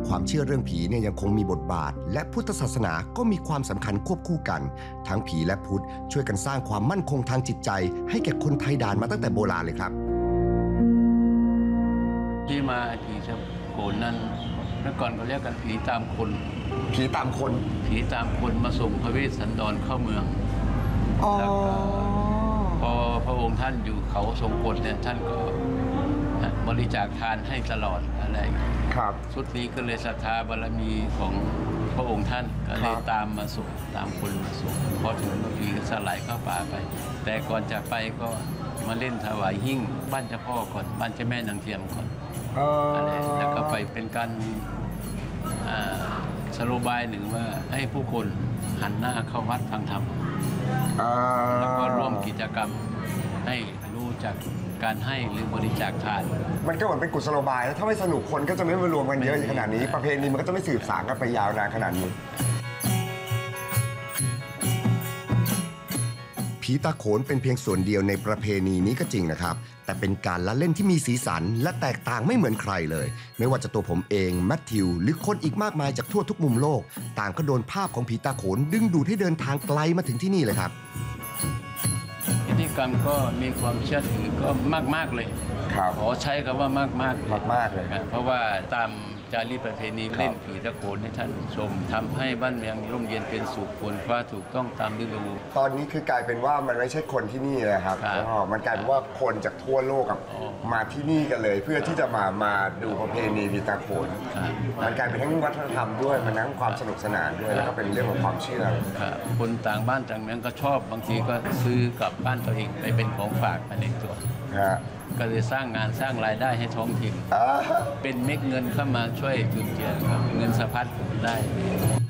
ความเชื่อเรื่องผีเนี่ยยังคงมีบทบาทและพุทธศาสนาก็มีความสำคัญควบคู่กันทั้งผีและพุทธช่วยกันสร้างความมั่นคงทางจิตใจให้แก่คนไทยด่านมาตั้งแต่โบราณเลยครับที่มาผีตะโขนนั้นเมื่อก่อนเขาเรียกกันผีตามคนผีตามคนผีตามคนมาส่งพระเวสสันดรเข้าเมืองแล้วก็พอพระองค์ท่านอยู่เขาทรงกฎเนี่ยท่านก็บริจาคทานให้ตลอดอะไรครับสุดนี้ก็เลยศรัทธาบารมีของพระองค์ท่านก็เลยตามมาส่งตามคนมาส่งพอถึงผีก็สลายเข้าป่าไปแต่ก่อนจะไปก็มาเล่นถวายหิ้งบ้านเจ้าพ่อก่อนบ้านเจ้าแม่นางเทียมก่อนอะไรแล้วก็ไปเป็นการสโลบายหนึ่งว่าให้ผู้คนหันหน้าเข้าวัดฟังธรรมแล้วก็ร่วมกิจกรรมให้รู้จักการให้หรือบริจาคทานมันก็เหมือนเป็นกุศโลบายถ้าไม่สนุกคนก็จะไม่มารวมกันเยอะขนาดนี้ประเพณีมันก็จะไม่สืบสานกันไปยาวนานขนาดนี้ผีตาโขนเป็นเพียงส่วนเดียวในประเพณีนี้ก็จริงนะครับแต่เป็นการละเล่นที่มีสีสันและแตกต่างไม่เหมือนใครเลยไม่ว่าจะตัวผมเองแมทธิวหรือคนอีกมากมายจากทั่วทุกมุมโลกต่างก็โดนภาพของผีตาโขนดึงดูดให้เดินทางไกลมาถึงที่นี่เลยครับพิธีกรรมก็มีความเชื่อถือก็มากเลยขอใช้คำว่ามากเลยเพราะว่าตามจารีตประเพณีเล่นผีตะโขนให้ท่านชมทำให้บ้านเมืองร่มเย็นเป็นสุขฝนฟ้าถูกต้องตามฤดูตอนนี้คือกลายเป็นว่ามันไม่ใช่คนที่นี่เลยครับมันกลายเป็นว่าคนจากทั่วโลกมาที่นี่กันเลยเพื่อที่จะมาดูประเพณีผีตาโขนมันกลายเป็นทั้งวัฒนธรรมด้วยมันทั้งความสนุกสนานด้วยแล้วก็เป็นเรื่องของความเชื่อคนต่างบ้านต่างเมืองก็ชอบบางทีก็ซื้อกลับบ้านตัวเองไปเป็นของฝากไปในตัวก็เลยสร้างงานสร้างรายได้ให้ท้องถิ่นเป็นเม็ดเงินเข้ามาช่วยจุนเจือเงินสะพัดได้